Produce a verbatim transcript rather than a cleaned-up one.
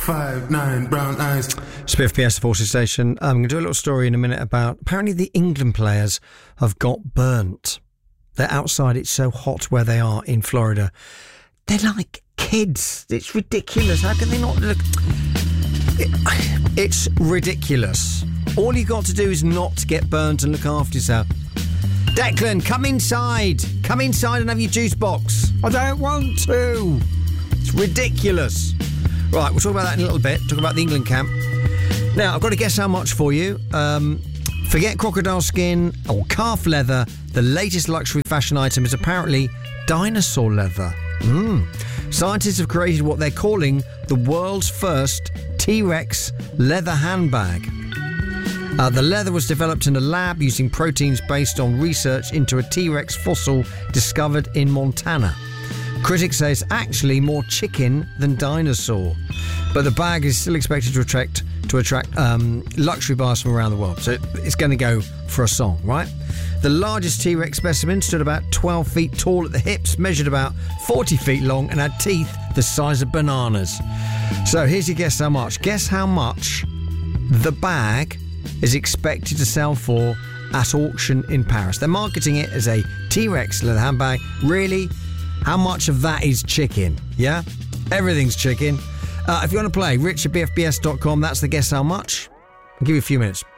five, nine, brown eyes. Spiff P S Forces Station. I'm going to do a little story in a minute about apparently the England players have got burnt. They're outside. It's so hot where they are in Florida. They're like kids. It's ridiculous. How can they not look? It, it's ridiculous. All you got to do is not get burnt and look after yourself. Declan, come inside. Come inside and have your juice box. I don't want to. It's ridiculous. Right, we'll talk about that in a little bit. Talk about the England camp. Now, I've got to guess how much for you. Um, forget crocodile skin or calf leather. The latest luxury fashion item is apparently dinosaur leather. Mm. Scientists have created what they're calling the world's first T-Rex leather handbag. Uh, the leather was developed in a lab using proteins based on research into a T-Rex fossil discovered in Montana. Critics say it's actually more chicken than dinosaur, but the bag is still expected to attract to attract um, luxury buyers from around the world. So it's going to go for a song, right? The largest T-Rex specimen stood about twelve feet tall at the hips, measured about forty feet long, and had teeth the size of bananas. So here's your guess how much. Guess how much the bag is expected to sell for at auction in Paris. They're marketing it as a T-Rex leather handbag. Really? How much of that is chicken? Yeah? Everything's chicken. Uh, if you want to play, rich at b f b s dot com, that's the guess how much. I'll give you a few minutes.